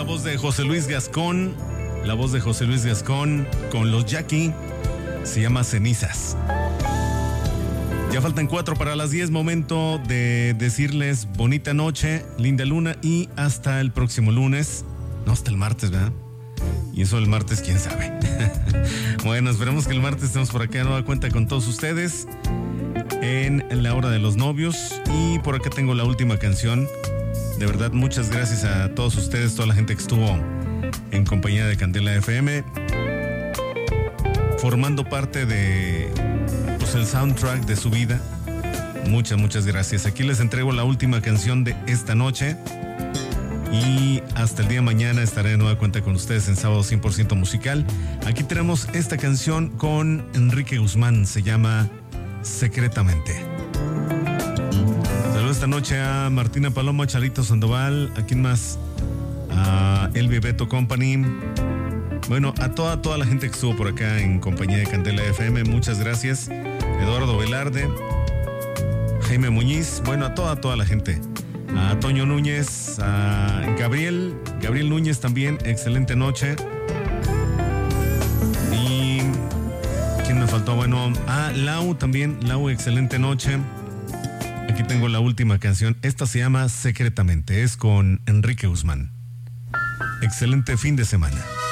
la voz de José Luis Gascón. La voz de José Luis Gascón con los Jackie. Se llama Cenizas. Ya faltan 4 para las 10. Momento de decirles bonita noche, linda luna y hasta el próximo lunes. No, hasta el martes, ¿verdad? Y eso el martes, quién sabe. Bueno, esperemos que el martes estemos por acá de nueva cuenta con todos ustedes en la hora de los novios. Y por acá tengo la última canción. De verdad, muchas gracias a todos ustedes, toda la gente que estuvo en compañía de Candela FM, formando parte de pues, el soundtrack de su vida. Muchas gracias. Aquí les entrego la última canción de esta noche. Y hasta el día de mañana estaré de nueva cuenta con ustedes en Sábado 100% Musical. Aquí tenemos esta canción con Enrique Guzmán. Se llama Secretamente. Saludos esta noche a Martina Paloma, Charito Sandoval. ¿A quién más? A Elvi Beto Company. Bueno, a toda la gente que estuvo por acá en compañía de Candela FM. Muchas gracias. Eduardo Velarde, Jaime Muñiz. Bueno, a toda la gente. A Toño Núñez, a Gabriel Núñez también, excelente noche. Y ¿quién me faltó? Bueno, a Lau también, Lau, excelente noche. Aquí tengo la última canción, esta se llama Secretamente, es con Enrique Guzmán. Excelente fin de semana.